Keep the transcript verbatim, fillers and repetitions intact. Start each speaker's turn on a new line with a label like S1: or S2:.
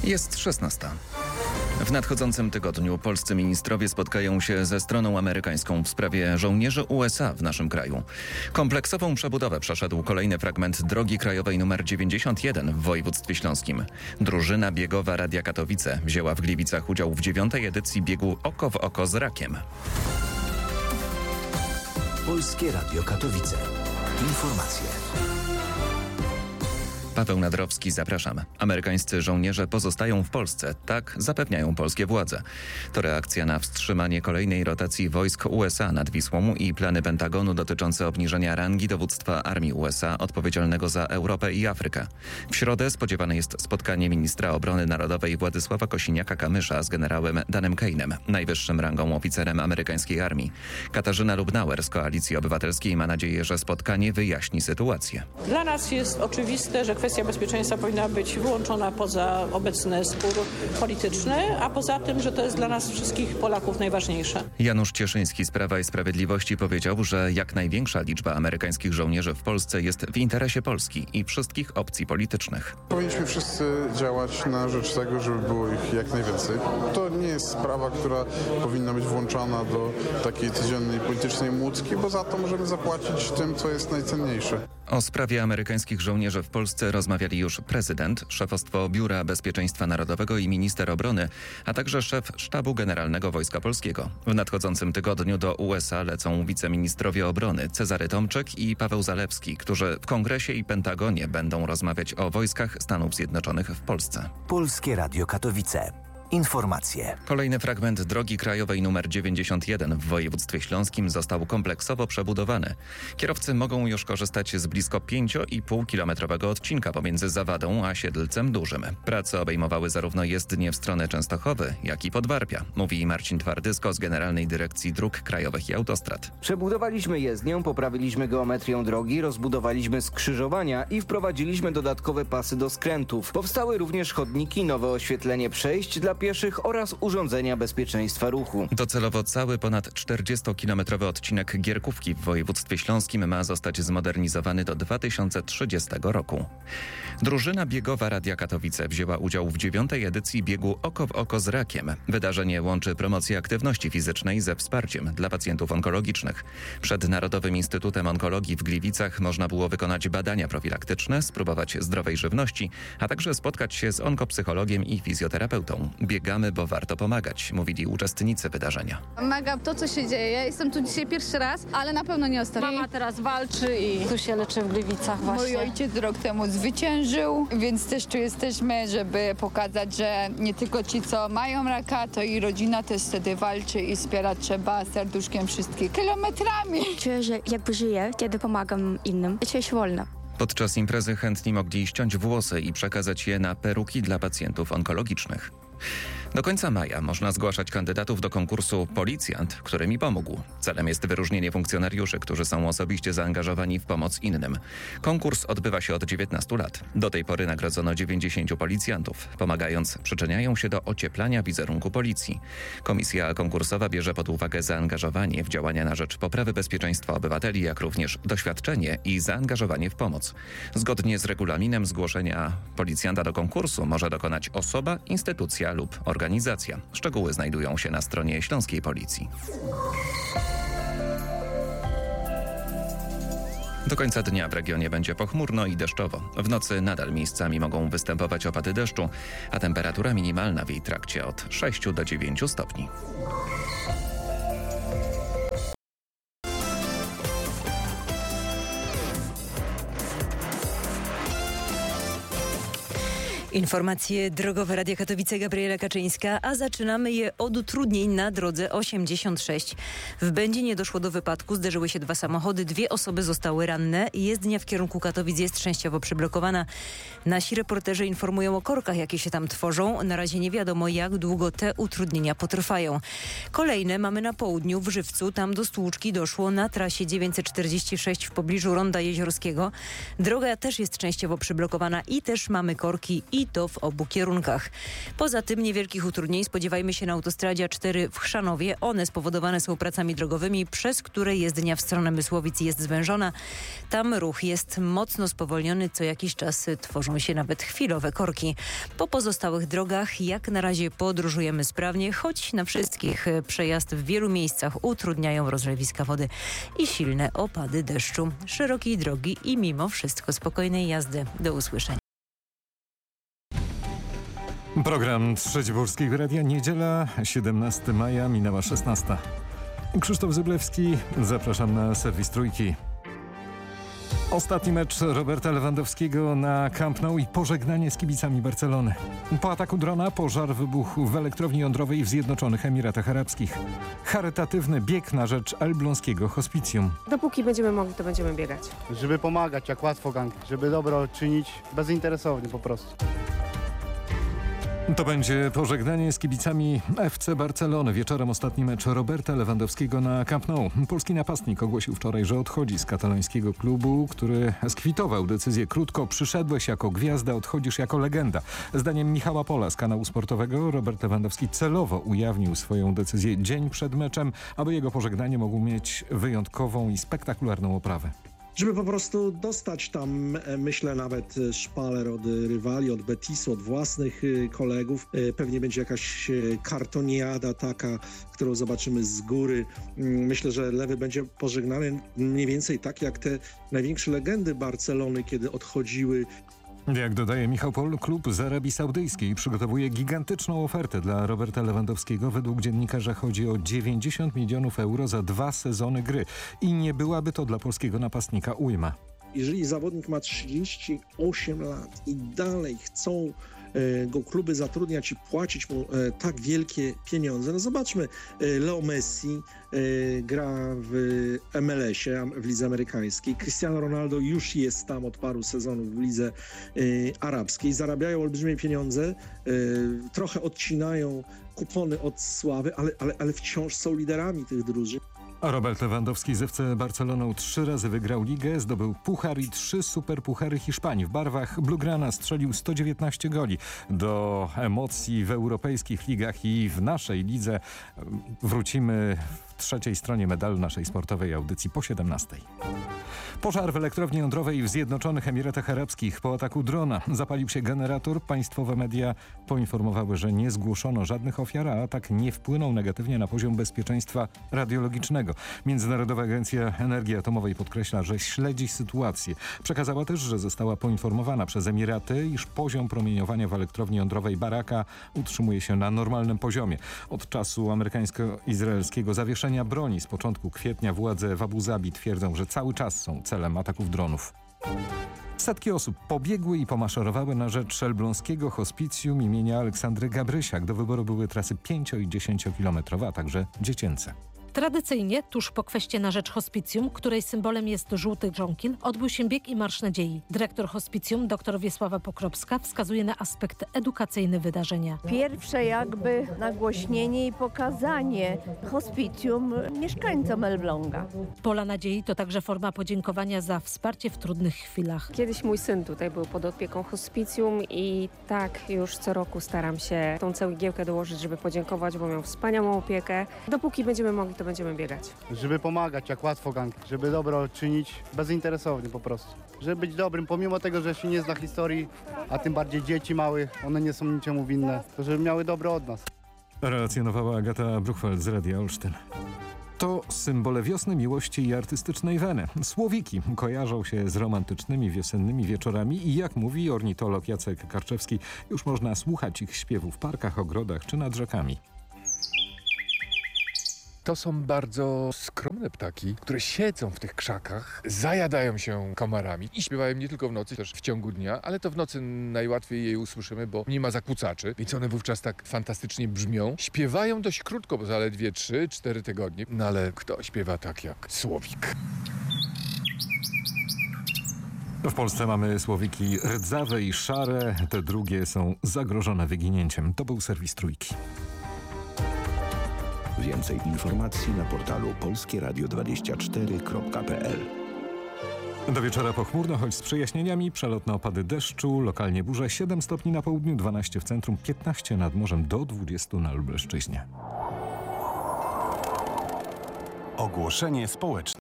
S1: Jest szesnasta. W nadchodzącym tygodniu polscy ministrowie spotkają się ze stroną amerykańską w sprawie żołnierzy U S A w naszym kraju. Kompleksową przebudowę przeszedł kolejny fragment drogi krajowej nr dziewięćdziesiąt jeden w województwie śląskim. Drużyna biegowa Radia Katowice wzięła w Gliwicach udział w dziewiątej edycji biegu Oko w oko z rakiem.
S2: Polskie Radio Katowice. Informacje.
S1: Paweł Nadrowski, zapraszam. Amerykańscy żołnierze pozostają w Polsce, tak zapewniają polskie władze. To reakcja na wstrzymanie kolejnej rotacji wojsk U S A nad Wisłą i plany Pentagonu dotyczące obniżenia rangi dowództwa armii U S A odpowiedzialnego za Europę i Afrykę. W środę spodziewane jest spotkanie ministra obrony narodowej Władysława Kosiniaka-Kamysza z generałem Danem Kane'em, najwyższym rangą oficerem amerykańskiej armii. Katarzyna Lubnauer z Koalicji Obywatelskiej ma nadzieję, że spotkanie wyjaśni sytuację.
S3: Dla nas jest oczywiste, że kwestia bezpieczeństwa powinna być wyłączona poza obecny spór polityczny, a poza tym, że to jest dla nas wszystkich Polaków najważniejsze.
S1: Janusz Cieszyński z Prawa i Sprawiedliwości powiedział, że jak największa liczba amerykańskich żołnierzy w Polsce jest w interesie Polski i wszystkich opcji politycznych.
S4: Powinniśmy wszyscy działać na rzecz tego, żeby było ich jak najwięcej. To nie jest sprawa, która powinna być włączona do takiej codziennej politycznej młódzki, bo za to możemy zapłacić tym, co jest najcenniejsze.
S1: O sprawie amerykańskich żołnierzy w Polsce rozmawiali już prezydent, szefostwo Biura Bezpieczeństwa Narodowego i minister obrony, a także szef Sztabu Generalnego Wojska Polskiego. W nadchodzącym tygodniu do U S A lecą wiceministrowie obrony Cezary Tomczyk i Paweł Zalewski, którzy w Kongresie i Pentagonie będą rozmawiać o wojskach Stanów Zjednoczonych w Polsce.
S2: Polskie Radio Katowice. Informacje.
S1: Kolejny fragment drogi krajowej nr dziewięćdziesiąt jeden w województwie śląskim został kompleksowo przebudowany. Kierowcy mogą już korzystać z blisko pięć i pół kilometrowego odcinka pomiędzy Zawadą a Siedlcem Dużym. Prace obejmowały zarówno jezdnie w stronę Częstochowy, jak i Podwarpia, mówi Marcin Twardysko z Generalnej Dyrekcji Dróg Krajowych i Autostrad.
S5: Przebudowaliśmy jezdnię, poprawiliśmy geometrię drogi, rozbudowaliśmy skrzyżowania i wprowadziliśmy dodatkowe pasy do skrętów. Powstały również chodniki, nowe oświetlenie przejść dla pieszych oraz urządzenia bezpieczeństwa ruchu.
S1: Docelowo cały ponad czterdziestokilometrowy odcinek Gierkówki w województwie śląskim ma zostać zmodernizowany do dwa tysiące trzydziestego roku. Drużyna biegowa Radia Katowice wzięła udział w dziewiątej edycji biegu Oko w oko z rakiem. Wydarzenie łączy promocję aktywności fizycznej ze wsparciem dla pacjentów onkologicznych. Przed Narodowym Instytutem Onkologii w Gliwicach można było wykonać badania profilaktyczne, spróbować zdrowej żywności, a także spotkać się z onkopsychologiem i fizjoterapeutą. Biegamy, bo warto pomagać, mówili uczestnicy wydarzenia.
S6: Mega to, co się dzieje. Jestem tu dzisiaj pierwszy raz, ale na pewno nie ostatni.
S7: Mama teraz walczy i tu się leczy w Gliwicach właśnie.
S8: Mój ojciec rok temu zwyciężył, więc też tu jesteśmy, żeby pokazać, że nie tylko ci, co mają raka, to i rodzina też wtedy walczy i wspierać trzeba serduszkiem wszystkich kilometrami.
S9: Czuję, że jakby żyję, kiedy pomagam innym. Czuję się wolna.
S1: Podczas imprezy chętni mogli ściąć włosy i przekazać je na peruki dla pacjentów onkologicznych. Do końca maja można zgłaszać kandydatów do konkursu Policjant, który mi pomógł. Celem jest wyróżnienie funkcjonariuszy, którzy są osobiście zaangażowani w pomoc innym. Konkurs odbywa się od dziewiętnastu lat. Do tej pory nagrodzono dziewięćdziesięciu policjantów. Pomagając, przyczyniają się do ocieplania wizerunku policji. Komisja konkursowa bierze pod uwagę zaangażowanie w działania na rzecz poprawy bezpieczeństwa obywateli, jak również doświadczenie i zaangażowanie w pomoc. Zgodnie z regulaminem zgłoszenia policjanta do konkursu może dokonać osoba, instytucja lub organizacja. Szczegóły znajdują się na stronie Śląskiej Policji. Do końca dnia w regionie będzie pochmurno i deszczowo. W nocy nadal miejscami mogą występować opady deszczu, a temperatura minimalna w jej trakcie od sześciu do dziewięciu stopni.
S10: Informacje drogowe Radia Katowice, Gabriela Kaczyńska, a zaczynamy je od utrudnień na drodze osiemdziesiąt sześć. W Będzinie doszło do wypadku, zderzyły się dwa samochody, dwie osoby zostały ranne. Jezdnia w kierunku Katowic jest częściowo przyblokowana. Nasi reporterzy informują o korkach, jakie się tam tworzą. Na razie nie wiadomo, jak długo te utrudnienia potrwają. Kolejne mamy na południu, w Żywcu. Tam do stłuczki doszło na trasie dziewięćset czterdzieści sześć w pobliżu Ronda Jeziorskiego. Droga też jest częściowo przyblokowana i też mamy korki i i to w obu kierunkach. Poza tym niewielkich utrudnień spodziewajmy się na autostradzie A cztery w Chrzanowie. One spowodowane są pracami drogowymi, przez które jezdnia w stronę Mysłowic jest zwężona. Tam ruch jest mocno spowolniony, co jakiś czas tworzą się nawet chwilowe korki. Po pozostałych drogach jak na razie podróżujemy sprawnie, choć na wszystkich przejazd w wielu miejscach utrudniają rozlewiska wody i silne opady deszczu. Szerokiej drogi i mimo wszystko spokojnej jazdy. Do usłyszenia.
S11: Program Trzeci Polskiego Radia, niedziela, siedemnastego maja, minęła szesnasta. Krzysztof Zyblewski, zapraszam na serwis Trójki. Ostatni mecz Roberta Lewandowskiego na Camp Nou i pożegnanie z kibicami Barcelony. Po ataku drona pożar wybuchł w elektrowni jądrowej w Zjednoczonych Emiratach Arabskich. Charytatywny bieg na rzecz elbląskiego hospicjum.
S12: Dopóki będziemy mogli, to będziemy biegać.
S13: Żeby pomagać, jak łatwo gang, żeby dobro czynić bezinteresownie po prostu.
S11: To będzie pożegnanie z kibicami F C Barcelony. Wieczorem ostatni mecz Roberta Lewandowskiego na Camp Nou. Polski napastnik ogłosił wczoraj, że odchodzi z katalońskiego klubu, który skwitował decyzję krótko. Przyszedłeś jako gwiazda, odchodzisz jako legenda. Zdaniem Michała Pola z kanału sportowego Robert Lewandowski celowo ujawnił swoją decyzję dzień przed meczem, aby jego pożegnanie mogło mieć wyjątkową i spektakularną oprawę.
S14: Żeby po prostu dostać tam, myślę, nawet szpaler od rywali, od Betisu, od własnych kolegów. Pewnie będzie jakaś kartoniada taka, którą zobaczymy z góry. Myślę, że Lewy będzie pożegnany mniej więcej tak jak te największe legendy Barcelony, kiedy odchodziły.
S11: Jak dodaje Michał Pol, klub z Arabii Saudyjskiej przygotowuje gigantyczną ofertę dla Roberta Lewandowskiego. Według dziennikarza chodzi o dziewięćdziesiąt milionów euro za dwa sezony gry. I nie byłaby to dla polskiego napastnika ujma.
S14: Jeżeli zawodnik ma trzydzieści osiem lat i dalej chcą go kluby zatrudniać i płacić mu tak wielkie pieniądze. No zobaczmy, Leo Messi gra w M L S-ie, w lidze amerykańskiej. Cristiano Ronaldo już jest tam od paru sezonów w lidze arabskiej. Zarabiają olbrzymie pieniądze, trochę odcinają kupony od sławy, ale, ale, ale wciąż są liderami tych drużyn.
S11: A Robert Lewandowski z F C Barceloną trzy razy wygrał ligę, zdobył puchar i trzy superpuchary Hiszpanii. W barwach Blaugrana strzelił sto dziewiętnaście goli. Do emocji w europejskich ligach i w naszej lidze wrócimy w trzeciej stronie medalu naszej sportowej audycji po siedemnastej. Pożar w elektrowni jądrowej w Zjednoczonych Emiratach Arabskich. Po ataku drona zapalił się generator. Państwowe media poinformowały, że nie zgłoszono żadnych ofiar, a atak nie wpłynął negatywnie na poziom bezpieczeństwa radiologicznego. Międzynarodowa Agencja Energii Atomowej podkreśla, że śledzi sytuację. Przekazała też, że została poinformowana przez Emiraty, iż poziom promieniowania w elektrowni jądrowej Baraka utrzymuje się na normalnym poziomie. Od czasu amerykańsko-izraelskiego zawieszenia broni z początku kwietnia władze w Abu Zabi twierdzą, że cały czas są celem ataków dronów. Setki osób pobiegły i pomaszerowały na rzecz elbląskiego hospicjum imienia Aleksandry Gabrysiak. Do wyboru były trasy pięcio- i dziesięciokilometrowe, a także dziecięce.
S15: Tradycyjnie, tuż po kweście na rzecz hospicjum, której symbolem jest żółty żonkil, odbył się bieg i Marsz Nadziei. Dyrektor hospicjum, dr Wiesława Pokropska, wskazuje na aspekt edukacyjny wydarzenia.
S16: Pierwsze jakby nagłośnienie i pokazanie hospicjum mieszkańcom Elbląga.
S15: Pola Nadziei to także forma podziękowania za wsparcie w trudnych chwilach.
S12: Kiedyś mój syn tutaj był pod opieką hospicjum i tak już co roku staram się tą cegiełkę dołożyć, żeby podziękować, bo miał wspaniałą opiekę. Dopóki będziemy mogli, to będziemy biegać.
S13: Żeby pomagać, jak łatwo gang, żeby dobro czynić bezinteresownie po prostu. Żeby być dobrym, pomimo tego, że się nie zna historii, a tym bardziej dzieci małych, one nie są niczemu winne, to żeby miały dobro od nas.
S11: Relacjonowała Agata Bruchfeld z Radia Olsztyn. To symbole wiosny, miłości i artystycznej weny. Słowiki kojarzą się z romantycznymi wiosennymi wieczorami i jak mówi ornitolog Jacek Karczewski, już można słuchać ich śpiewu w parkach, ogrodach czy nad rzekami.
S17: To są bardzo skromne ptaki, które siedzą w tych krzakach, zajadają się komarami i śpiewają nie tylko w nocy, też w ciągu dnia, ale to w nocy najłatwiej jej usłyszymy, bo nie ma zakłócaczy, więc one wówczas tak fantastycznie brzmią. Śpiewają dość krótko, bo zaledwie trzy cztery tygodnie, no ale kto śpiewa tak jak słowik?
S11: W Polsce mamy słowiki rdzawe i szare, te drugie są zagrożone wyginięciem. To był serwis Trójki.
S2: Więcej informacji na portalu polskieradio dwadzieścia cztery kropka p l.
S11: Do wieczora pochmurno, choć z przejaśnieniami, przelotne opady deszczu, lokalnie burze, siedem stopni na południu, dwanaście w centrum, piętnaście nad morzem, do dwudziestu na Lubelszczyźnie.
S18: Ogłoszenie społeczne.